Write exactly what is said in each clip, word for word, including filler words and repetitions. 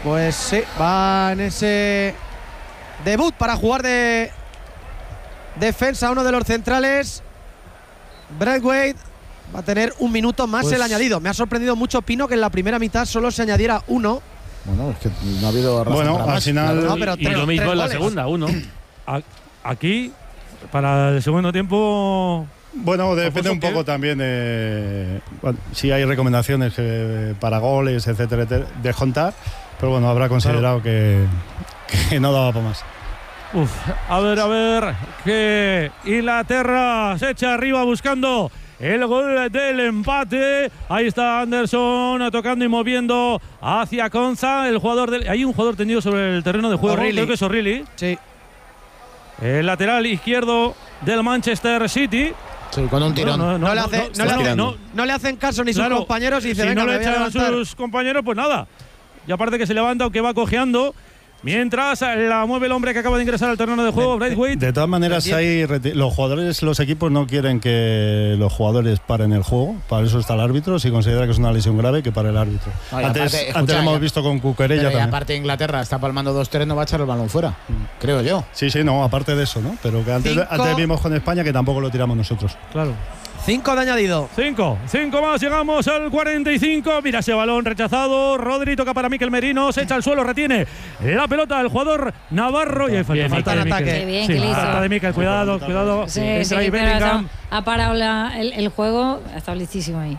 Pues sí, va en ese debut para jugar de defensa uno de los centrales. Braithwaite va a tener un minuto más pues el añadido. Me ha sorprendido mucho, Pino, que en la primera mitad solo se añadiera uno. Bueno, es que no ha habido razón bueno, para al más. final No, pero y, tres, y lo mismo en la goles. segunda, uno. Aquí, para el segundo tiempo… Bueno, depende un poco también de bueno, si hay recomendaciones que, para goles, etcétera, etcétera, de Jontar, pero bueno, habrá considerado que, que no daba para más. Uf, a ver, a ver, que Inglaterra se echa arriba buscando el gol del empate. Ahí está Anderson tocando y moviendo hacia Konsa, el jugador del… Hay un jugador tendido sobre el terreno de juego, creo que es O'Reilly. Sí. El lateral izquierdo del Manchester City. Sí, con un tirón. No, no, no, le, hace, no, no, le, no, no le hacen caso ni claro, sus compañeros y dice, si venga, no me le voy a echan levantar. sus compañeros, pues nada. Y aparte que se levanta aunque va cojeando. Mientras la mueve el hombre que acaba de ingresar al terreno de juego, Braithwaite. De, de todas maneras, hay los jugadores, los equipos no quieren que los jugadores paren el juego. Para eso está el árbitro. Si considera que es una lesión grave, que para el árbitro. No, antes aparte, escucha, antes lo hemos ya, visto con Cucurella también. Y aparte Inglaterra está palmando dos tres, no va a echar el balón fuera, mm. creo yo. Sí, sí, no, aparte de eso, ¿no? Pero que antes, antes vimos con España que tampoco lo tiramos nosotros. Claro. Cinco de añadido. Cinco, cinco más, llegamos al cuarenta y cinco. Mira ese balón rechazado. Rodri toca para Mikel Merino, se echa al suelo, retiene la pelota el jugador navarro. Y hay falta, bien, falta de Mikel. Qué bien, sí, que le hizo. falta de Mikel, cuidado, cuidado. Sí, Entra sí, ahí pero Bellingham. ha parado la, el, el juego, está listísimo ahí.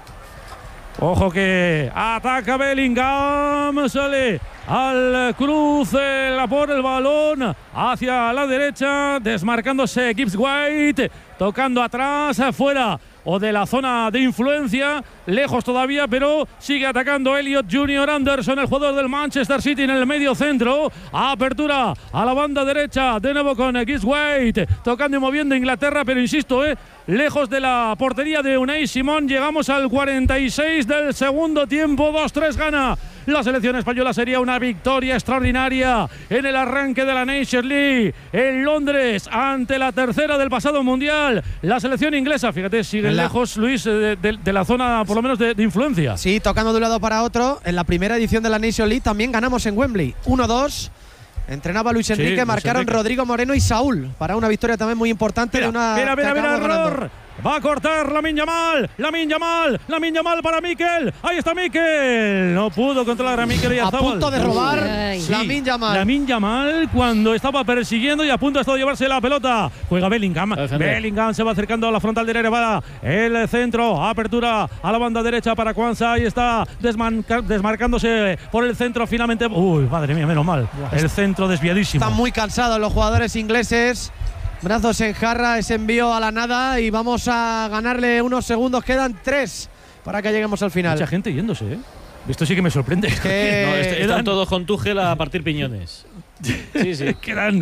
Ojo que ataca Bellingham, sale al cruce la por el balón hacia la derecha, desmarcándose Gibbs White, tocando atrás, afuera o de la zona de influencia, lejos todavía, pero sigue atacando Elliot Junior Anderson, el jugador del Manchester City en el medio centro. Apertura a la banda derecha, de nuevo con Gibbs White, tocando y moviendo Inglaterra, pero insisto, eh, lejos de la portería de Unai Simón. Llegamos al cuarenta y seis del segundo tiempo, dos tres gana la selección española. Sería una victoria extraordinaria en el arranque de la Nations League en Londres ante la tercera del pasado mundial. La selección inglesa, fíjate, sigue la... lejos, Luis, de, de, de la zona por lo menos de, de influencia. Sí, tocando de un lado para otro. En la primera edición de la Nations League también ganamos en Wembley, uno dos. Entrenaba Luis Enrique, sí, Luis marcaron Enrique. Rodrigo Moreno y Saúl para una victoria también muy importante. Mira, de una mira, mira, mira, error. Ganando. Va a cortar Lamine Yamal, Lamine Yamal, Lamine Yamal para Mikel. Ahí está Mikel. No pudo controlar a Mikel y a A punto de robar sí. Lamine Yamal. Lamine Yamal cuando estaba persiguiendo y a punto de llevarse la pelota. Juega Bellingham. Bellingham se va acercando a la frontal derecha para el centro. Apertura a la banda derecha para Kwanza. Ahí está desmarca, desmarcándose por el centro finalmente. Uy, madre mía, menos mal. El centro desviadísimo. Están muy cansados los jugadores ingleses. Brazos en jarra, ese envío a la nada y vamos a ganarle unos segundos. Quedan tres para que lleguemos al final. Mucha gente yéndose, ¿eh? Esto sí que me sorprende. Que no, est están todos con Tuchel a partir piñones. Sí, sí. quedan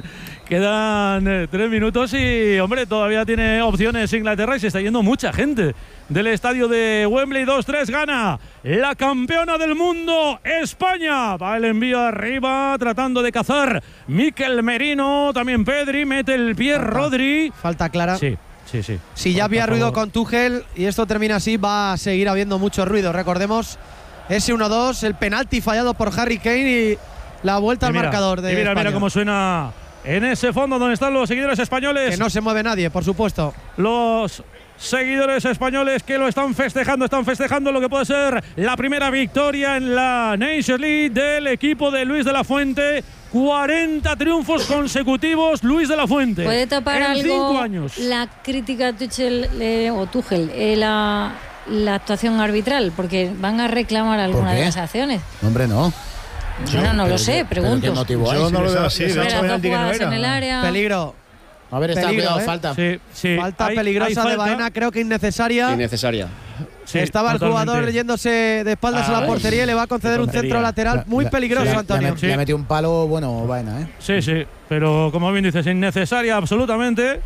quedan eh, tres minutos y, hombre, todavía tiene opciones Inglaterra y se está yendo mucha gente del estadio de Wembley. dos tres gana la campeona del mundo, España. Va el envío arriba, tratando de cazar Mikel Merino. También Pedri, mete el pie falta. Rodri. Falta clara. Sí, sí, sí. Si ya había ruido con Tuchel y esto termina así, va a seguir habiendo mucho ruido. Recordemos ese uno dos, el penalti fallado por Harry Kane y la vuelta y al mira, marcador de y mira, España. Mira cómo suena en ese fondo donde están los seguidores españoles. Que no se mueve nadie, por supuesto. Los seguidores españoles que lo están festejando, están festejando lo que puede ser la primera victoria en la Nations League del equipo de Luis de la Fuente. cuarenta triunfos consecutivos, Luis de la Fuente. ¿Puede tapar en algo cinco años. La crítica a Tuchel eh, o Tuchel, eh, la, la actuación arbitral? Porque van a reclamar alguna de las acciones. Hombre, no. Bueno, no lo sé, pregunto. Yo no lo veo así. De hecho, dos jugadas en el área. Peligro. A ver, está Peligro, cuidado, ¿eh? falta. Sí, sí. Falta hay, peligrosa hay de falta. Baena, creo que innecesaria. Innecesaria. Sí, Estaba totalmente. el jugador yéndose de espaldas Ah, a la portería y le va a conceder un centro lateral muy peligroso, sí, Antonio. Le, sí. le metió un palo, bueno, Baena, ¿eh? Sí, sí, pero como bien dices, innecesaria absolutamente.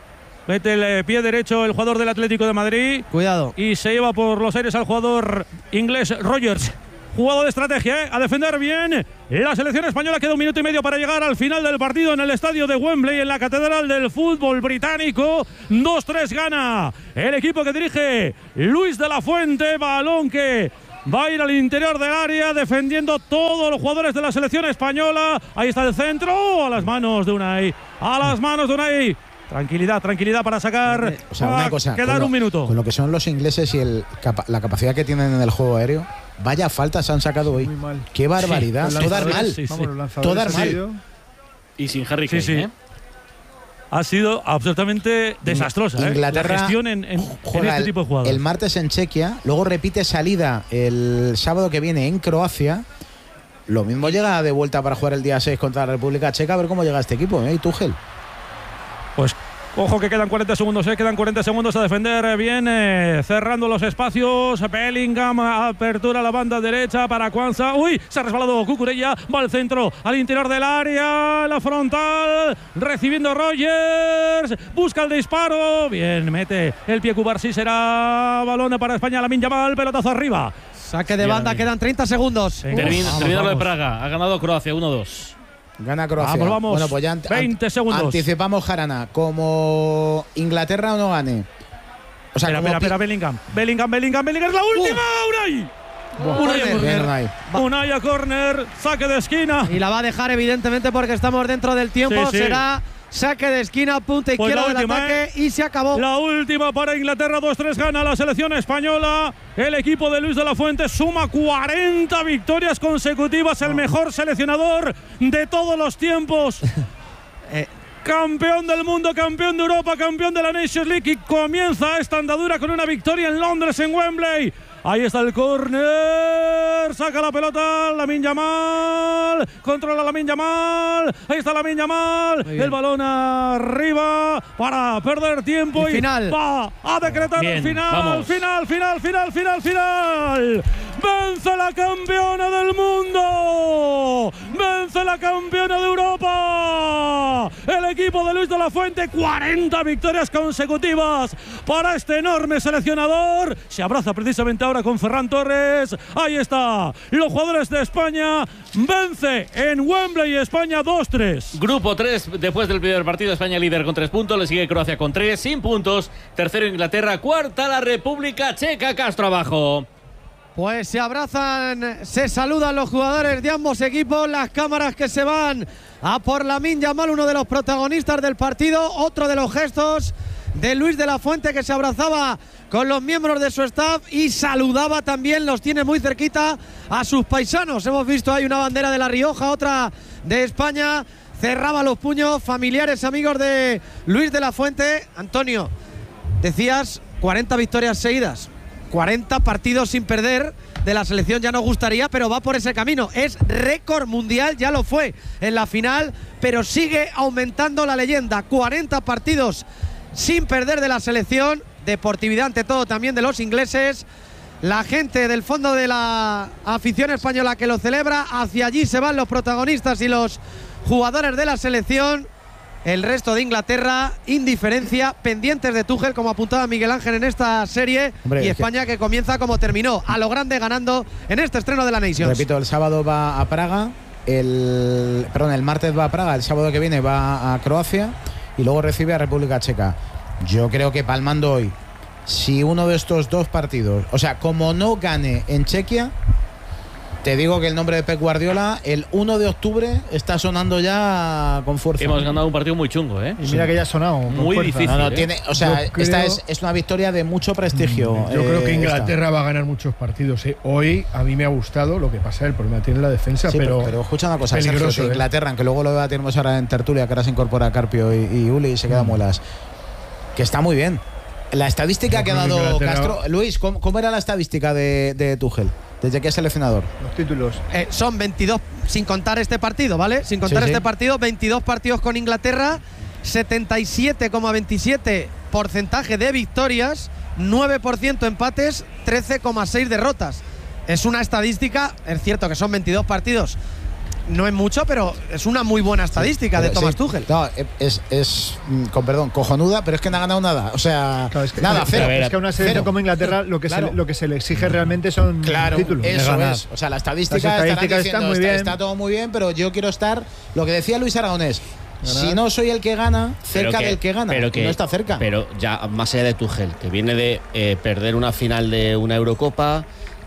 Mete el pie derecho el jugador del Atlético de Madrid. Cuidado. Y se lleva por los aires al jugador inglés Rogers. Jugado de estrategia, ¿eh? A defender bien. La selección española queda un minuto y medio para llegar al final del partido en el estadio de Wembley, en la Catedral del Fútbol Británico. dos tres gana el equipo que dirige Luis de la Fuente. Balón que Va a ir al interior del área defendiendo todos los jugadores de la selección española. Ahí está el centro. A las manos de Unai. A las manos de Unai. Tranquilidad, tranquilidad para sacar. O sea, una cosa. Quedar lo, un minuto. Con lo que son los ingleses y el, la capacidad que tienen en el juego aéreo, vaya faltas han sacado hoy. Qué barbaridad. Sí, todas mal. Sí, sí. Vamos, todas mal. Y sin Harry Kane. Sí, sí. ¿eh? Ha sido absolutamente desastrosa. Inglaterra ¿eh? La gestión en, en, en este tipo de jugadores. El martes en Chequia, luego repite salida el sábado que viene en Croacia. Lo mismo llega de vuelta para jugar el día seis contra la República Checa. A ver cómo llega este equipo, ¿eh? Y Tuchel. Pues ojo que quedan cuarenta segundos, ¿eh? Quedan cuarenta segundos a defender bien, eh, cerrando los espacios. Bellingham, apertura a la banda derecha para Kwanza. Uy, se ha resbalado Cucurella, va al centro, al interior del área, la frontal, recibiendo Rogers, busca el disparo. Bien, mete el pie Cubarsí, será balón para España, Lamine Yamal, pelotazo arriba. Saque de banda, quedan treinta segundos. Termina, termina lo de Praga, ha ganado Croacia uno dos. Gana Croacia. Vamos, vamos. Bueno, pues ya veinte segundos. Anticipamos, Jarana. Como Inglaterra o no gane. O sea, espera, espera, espera, Bellingham. Bellingham, Bellingham, Bellingham. ¡La última! Uh. ¡Unai! Unai a corner. Unai. Unai a corner. Saque de esquina. Y la va a dejar, evidentemente, porque estamos dentro del tiempo. Sí, sí. Será saque de esquina, punta pues izquierda del última, ataque. ¿eh? Y se acabó. La última para Inglaterra. dos tres gana la selección española. El equipo de Luis de la Fuente suma cuarenta victorias consecutivas. El mejor seleccionador de todos los tiempos. eh. Campeón del mundo, campeón de Europa, campeón de la Nations League. Y comienza esta andadura con una victoria en Londres, en Wembley. Ahí está el córner, saca la pelota, Lamine Yamal, controla Lamine Yamal, ahí está Lamine Yamal, el balón arriba para perder tiempo y, y final. Va a decretar Bien, el final, vamos. final, final, final, final, final. Vence la campeona del mundo, vence la campeona de Europa. El equipo de Luis de la Fuente, cuarenta victorias consecutivas para este enorme seleccionador. Se abraza precisamente ahora con Ferran Torres. Ahí está. Los jugadores de España vence en Wembley, España dos tres. Grupo tres, después del primer partido, España líder con tres puntos. Le sigue Croacia con tres, sin puntos. Tercero Inglaterra, cuarta la República Checa. Castro abajo. Pues se abrazan, se saludan los jugadores de ambos equipos. Las cámaras que se van a por Lamine Yamal, uno de los protagonistas del partido. Otro de los gestos de Luis de la Fuente, que se abrazaba con los miembros de su staff y saludaba también, los tiene muy cerquita, a sus paisanos. Hemos visto ahí una bandera de La Rioja, otra de España. Cerraba los puños, familiares, amigos de Luis de la Fuente. Antonio, decías cuarenta victorias seguidas, cuarenta partidos sin perder de la selección. Ya nos gustaría, pero va por ese camino. Es récord mundial, ya lo fue en la final, pero sigue aumentando la leyenda. cuarenta partidos sin perder de la selección. Deportividad ante todo también de los ingleses. La gente del fondo de la afición española que lo celebra. Hacia allí se van los protagonistas y los jugadores de la selección. El resto de Inglaterra, indiferencia, pendientes de Tuchel, como apuntaba Miguel Ángel en esta serie. Hombre, y España que... que comienza como terminó, a lo grande, ganando en este estreno de la Nations. Repito, el sábado va a Praga, el perdón, el martes va a Praga, el sábado que viene va a Croacia y luego recibe a República Checa. Yo creo que palmando hoy, si uno de estos dos partidos, o sea, como no gane en Chequia, te digo que el nombre de Pep Guardiola el uno de octubre está sonando ya con fuerza. Hemos ganado un partido muy chungo, ¿eh? Y mira que ya ha sonado. Muy fuerza. difícil. No, no, ¿eh? tiene, o sea, Yo esta creo- es, es una victoria de mucho prestigio. Yo eh, creo que Inglaterra esta. va a ganar muchos partidos. ¿eh? Hoy a mí me ha gustado, lo que pasa, el problema tiene la defensa, Sí, pero, pero, pero escucha una cosa, Sergio, peligroso, que ¿eh? Inglaterra, aunque luego lo debatiremos ahora en tertulia, que ahora se incorpora Carpio y, y Uli y se queda muelas, que está muy bien. La estadística Yo que ha creo que dado Inglaterra- Castro. Luis, ¿cómo, cómo era la estadística de, de Tuchel desde que es seleccionador? Los títulos. Eh, son veintidós, sin contar este partido, ¿vale? Sin contar Sí, sí. este partido, veintidós partidos con Inglaterra, setenta y siete coma veintisiete porcentaje de victorias, nueve por ciento empates, trece coma seis derrotas. Es una estadística, es cierto que son veintidós partidos, no es mucho, pero es una muy buena estadística Pero de Thomas sí, Tuchel. No, es, es, mm, con perdón, cojonuda, pero es que no ha ganado nada. O sea, Claro, es que, nada, cero. a ver, es que a una selección Cero. como Inglaterra lo que, Claro. se, lo que se le exige realmente son Claro, títulos. eso ganar. es. O sea, la estadística, Las estadísticas estarán están diciendo, muy está, bien. está todo muy bien, pero yo quiero estar, lo que decía Luis Aragonés, Ganar. si no soy el que gana, cerca Pero del que gana, pero y no está cerca. Pero ya más allá de Tuchel, que viene de eh, perder una final de una Eurocopa,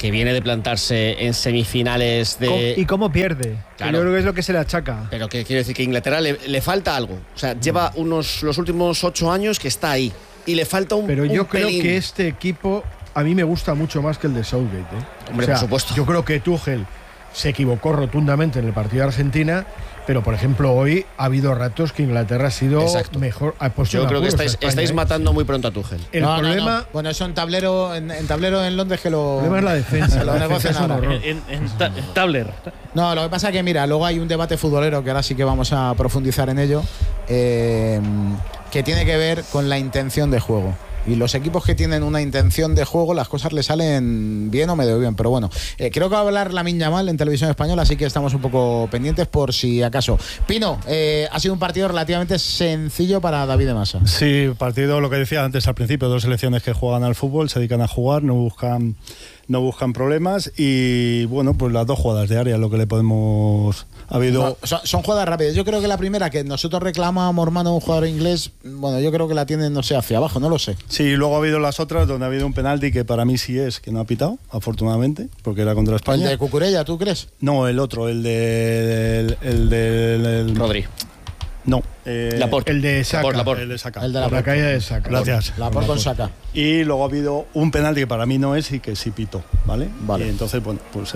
que viene de plantarse en semifinales de... ¿Y cómo pierde? Claro. Yo creo que es lo que se le achaca. Pero que quiero decir que a Inglaterra le, le falta algo. O sea, lleva unos los últimos ocho años que está ahí. Y le falta un Pero yo un creo pelín. que este equipo a mí me gusta mucho más que el de Southgate. ¿eh? Hombre, o sea, por supuesto. Yo creo que Tuchel se equivocó rotundamente en el partido de Argentina, pero por ejemplo hoy ha habido ratos que Inglaterra ha sido Exacto. mejor. Ha puesto Yo en creo que apuros a estáis, España, estáis ¿eh? matando muy pronto a Tuchel. El no, problema, no, no. Bueno, eso en tablero, en, en tablero en Londres que lo. el problema es la defensa. que lo la negocian defensa es un ahora. horror. En, en ta- Tabler. No, lo que pasa es que, mira, luego hay un debate futbolero que ahora sí que vamos a profundizar en ello, eh, que tiene que ver con la intención de juego. Y los equipos que tienen una intención de juego, las cosas les salen bien o medio bien. Pero bueno, eh, creo que va a hablar Lamine Yamal en Televisión Española, así que estamos un poco pendientes por si acaso. Pino, eh, ha sido un partido relativamente sencillo para David de Masa. Sí, partido, lo que decía antes al principio, dos selecciones que juegan al fútbol, se dedican a jugar, no buscan no buscan problemas y bueno, pues las dos jugadas de área, lo que le podemos... Ha habido... No, son, son jugadas rápidas. Yo creo que la primera que nosotros reclamamos, hermano, un jugador inglés, bueno, yo creo que la tienen, no sé, hacia abajo, no lo sé. Sí, luego ha habido las otras donde ha habido un penalti que para mí sí es, que no ha pitado, afortunadamente, porque era contra España. ¿El de Cucurella, tú crees? No, el otro, el de... El de... El, el, Rodri. No. Eh, Laporte. El de Saka. Laporte, Laporte. El de Saka. El de La, la caída de Saka. Gracias. La por con Saka. Y luego ha habido un penalti que para mí no es y que sí pito, ¿vale? Vale. Y entonces, bueno, pues eh,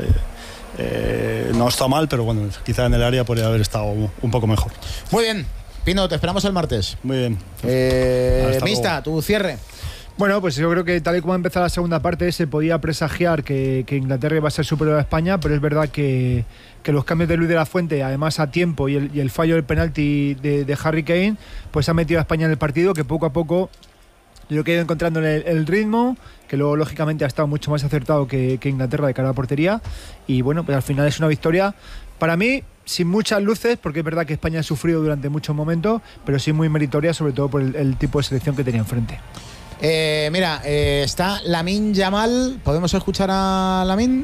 eh, no está mal, pero bueno, quizá en el área podría haber estado un poco mejor. Muy bien. Pino, te esperamos el martes. Muy bien. Eh, Hasta Mista, tu cierre. Bueno, pues yo creo que tal y como ha empezado la segunda parte se podía presagiar que, que Inglaterra iba a ser superior a España, pero es verdad que, que los cambios de Luis de la Fuente, además a tiempo, y el, y el fallo del penalti de, de Harry Kane, pues ha metido a España en el partido, que poco a poco yo he ido encontrando el, el ritmo, que luego lógicamente ha estado mucho más acertado que, que Inglaterra de cara a la portería, y bueno, pues al final es una victoria para mí sin muchas luces, porque es verdad que España ha sufrido durante muchos momentos, pero sí muy meritoria, sobre todo por el, el tipo de selección que tenía enfrente. Eh, mira, eh, está Lamine Yamal. ¿Podemos escuchar a Lamine?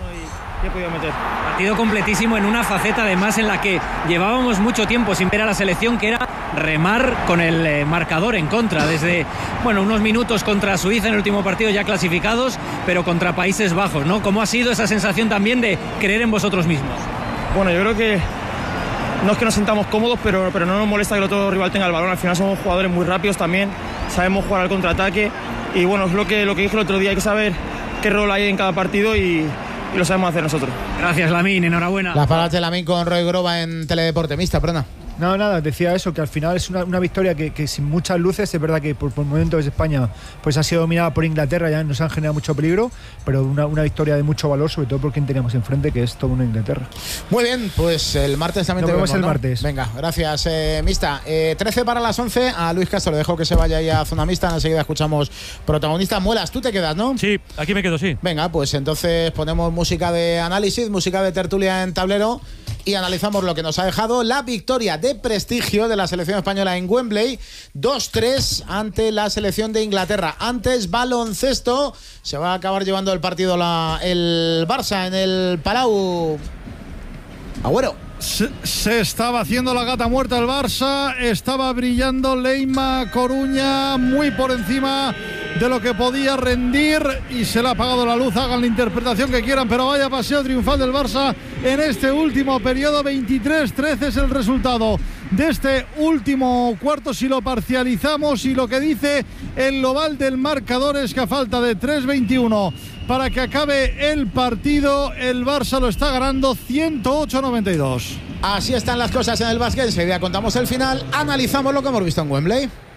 Partido completísimo en una faceta además en la que llevábamos mucho tiempo sin ver a la selección, que era remar con el eh, marcador en contra, desde bueno unos minutos contra Suiza en el último partido ya clasificados, pero contra Países Bajos, ¿no? ¿Cómo ha sido esa sensación también de creer en vosotros mismos? Bueno, yo creo que no es que nos sintamos cómodos, pero, pero no nos molesta que el otro rival tenga el balón. Al final somos jugadores muy rápidos también, sabemos jugar al contraataque y bueno, es lo que, lo que dije el otro día, hay que saber qué rol hay en cada partido y, y lo sabemos hacer nosotros. Gracias, Lamine, enhorabuena. Las palabras de Lamine con Roy Groba en Teledeporte. Mista, perdona. No, nada, decía eso, que al final es una, una victoria que, que sin muchas luces, es verdad que por, por momentos España pues ha sido dominada por Inglaterra, ya nos han generado mucho peligro, pero una, una victoria de mucho valor, sobre todo por quien teníamos enfrente, que es toda una Inglaterra. Muy bien, pues el martes también Nos te vemos vemos, el ¿no? martes. Venga, gracias, eh, Mista. Eh, trece para las once, a Luis Castro le dejo que se vaya ahí a Zona Mixta, enseguida escuchamos protagonista. Muelas, tú te quedas, ¿no? Sí, aquí me quedo, sí. Venga, pues entonces ponemos música de análisis, música de tertulia en tablero y analizamos lo que nos ha dejado la victoria de prestigio de la selección española en Wembley, dos tres ante la selección de Inglaterra. Antes, baloncesto, se va a acabar llevando el partido la, el Barça en el Palau. Agüero. Se, se estaba haciendo la gata muerta el Barça, estaba brillando Leima Coruña muy por encima de lo que podía rendir y se le ha apagado la luz. Hagan la interpretación que quieran, pero vaya paseo triunfal del Barça en este último periodo. Veintitrés trece es el resultado de este último cuarto si lo parcializamos, y lo que dice el global del marcador es que a falta de tres veintiuno para que acabe el partido, el Barça lo está ganando ciento ocho a noventa y dos. Así están las cosas en el básquet. Enseguida contamos el final, analizamos lo que hemos visto en Wembley.